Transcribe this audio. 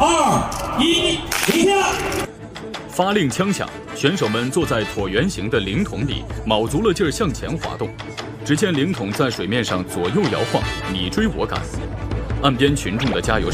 2、1，停下！ 发令枪响，选手们坐在椭圆形的灵桶里，卯足了劲儿向前滑动。只见灵桶在水面上左右摇晃，你追我赶，岸边群众的加油